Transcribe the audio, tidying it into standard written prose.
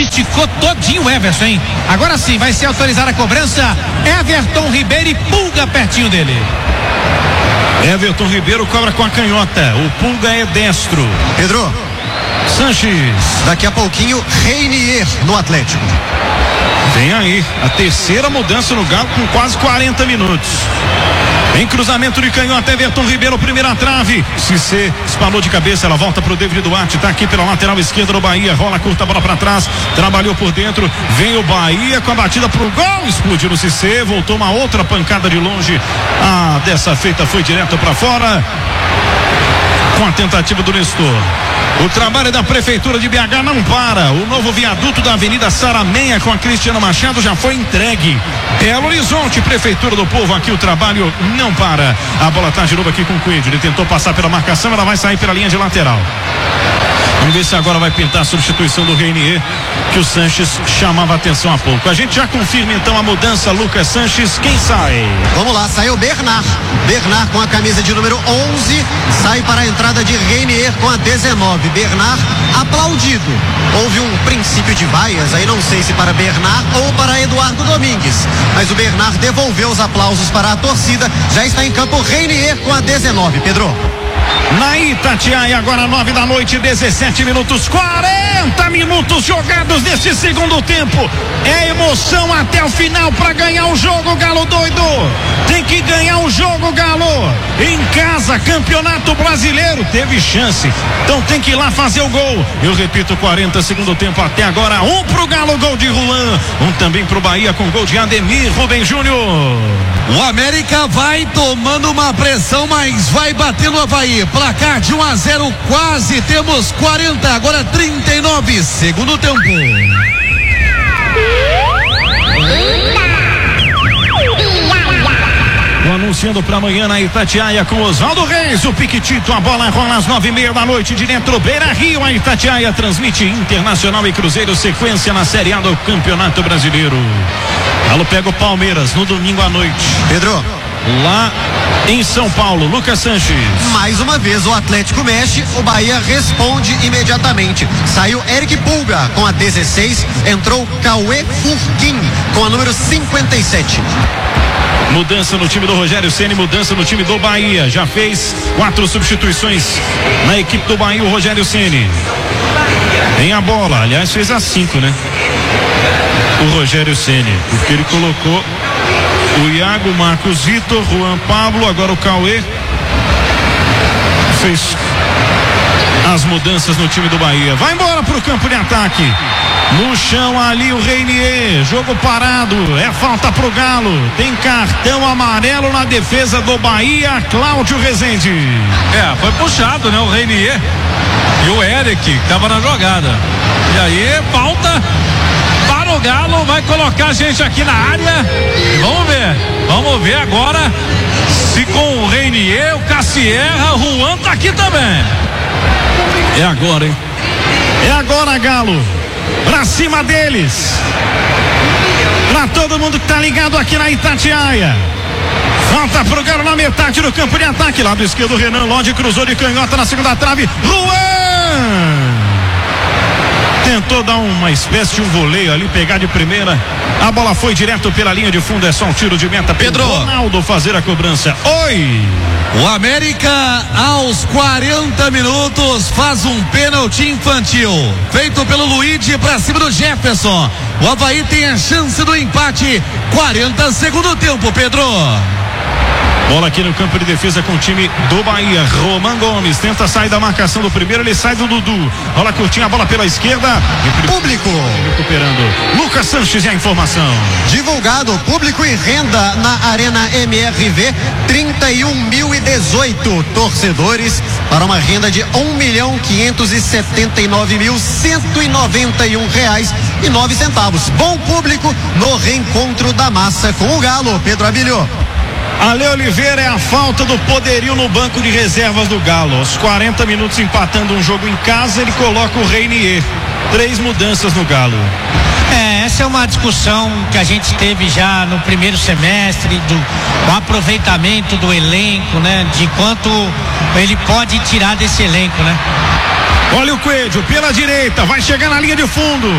criticou todinho o Everson, hein? Agora sim, vai ser autorizada a cobrança. Everton Ribeiro e Pulga pertinho dele. Everton Ribeiro cobra com a canhota, o Pulga é destro. Pedro Sanches. Daqui a pouquinho, Reinier no Atlético. Vem aí, a terceira mudança no Galo com quase 40 minutos. Em cruzamento de canhota, Everton Ribeiro, primeira trave. Cissé espalhou de cabeça, ela volta pro David Duarte, tá aqui pela lateral esquerda do Bahia, rola curta, bola pra trás, trabalhou por dentro, vem o Bahia com a batida pro gol, explodiu no Cissé, voltou uma outra pancada de longe. Dessa feita foi direto pra fora, com a tentativa do Nestor. O trabalho da Prefeitura de BH não para. O novo viaduto da Avenida Saramenha com a Cristiano Machado já foi entregue. Belo Horizonte, Prefeitura do Povo, aqui o trabalho não para. A bola tá de novo aqui com o Coelho. Ele tentou passar pela marcação, ela vai sair pela linha de lateral. Vamos ver se agora vai pintar a substituição do Reinier, que o Sanches chamava a atenção há pouco. A gente já confirma então a mudança, Lucas Sanches. Quem sai? Vamos lá, saiu Bernard. Bernard com a camisa de número 11 sai para a entrada de Reinier com a 19. Bernard aplaudido. Houve um princípio de vaias, aí não sei se para Bernard ou para Eduardo Domingues, mas o Bernard devolveu os aplausos para a torcida. Já está em campo Reinier com a 19. Pedro. Na Itatiaia, agora 9 da noite, 17 minutos, 40 minutos jogados neste segundo tempo. É emoção até o final para ganhar o jogo, Galo doido. Tem que ganhar o jogo, Galo. Em casa, Campeonato Brasileiro, teve chance. Então tem que ir lá fazer o gol. Eu repito, 40 segundo tempo até agora. Um pro Galo, gol de Juan. Um também pro Bahia com gol de Ademir Rubem Júnior. O América vai tomando uma pressão, mas vai batendo o Avaí. Placar de 1-0, quase temos 40, agora 39, segundo tempo. Anunciando para amanhã na Itatiaia com Oswaldo Reis, o Piquitito, a bola rola às 9:30 da noite de dentro Beira Rio. A Itatiaia transmite Internacional e Cruzeiro, sequência na Série A do Campeonato Brasileiro. Galo pega o Palmeiras no domingo à noite. Pedro. Lá em São Paulo, Lucas Sanches. Mais uma vez o Atlético mexe, o Bahia responde imediatamente. Saiu Eric Pulga com a 16, entrou Cauê Furquim com a número 57. Mudança no time do Rogério Ceni, mudança no time do Bahia. Já fez 4 substituições na equipe do Bahia, o Rogério Ceni. Tem a bola, aliás fez as 5, né? O Rogério Ceni, porque ele colocou o Iago, Marcos Vitor, Juan Pablo, agora o Cauê. Fez as mudanças no time do Bahia. Vai embora pro campo de ataque. No chão ali o Reinier, jogo parado, é falta pro Galo, tem cartão amarelo na defesa do Bahia, Cláudio Rezende. Foi puxado, né, o Reinier e o Eric, que tava na jogada. E aí, falta para o Galo, vai colocar a gente aqui na área e vamos ver agora se com o Reinier, o Cassierra, o Juan tá aqui também. É agora, hein? É agora, Galo. Pra cima deles. Pra todo mundo que tá ligado aqui na Itatiaia. Falta pro Galo na metade do campo de ataque. Lado esquerdo, Renan Lodge cruzou de canhota na segunda trave. Juan! Tentou dar uma espécie de um voleio ali, pegar de primeira. A bola foi direto pela linha de fundo. É só um tiro de meta. Pedro. Ronaldo fazer a cobrança. Oi! O América, aos 40 minutos, faz um pênalti infantil, feito pelo Luigi pra cima do Jefferson. O Avaí tem a chance do empate. 40 segundo tempo, Pedro. Bola aqui no campo de defesa com o time do Bahia. Roman Gomes tenta sair da marcação do primeiro, ele sai do Dudu. Rola curtinha, a bola pela esquerda. Público. Recuperando. Lucas Sanches e a informação. Divulgado, público e renda na Arena MRV, 31.018 torcedores para uma renda de R$1.579.191,09. Bom público no reencontro da massa com o Galo. Pedro Abílio. Ale Oliveira, é a falta do poderio no banco de reservas do Galo. Aos 40 minutos empatando um jogo em casa, ele coloca o Reinier. 3 mudanças no Galo. Essa é uma discussão que a gente teve já no primeiro semestre, do aproveitamento do elenco, né? De quanto ele pode tirar desse elenco, né? Olha o Coelho pela direita, vai chegar na linha de fundo.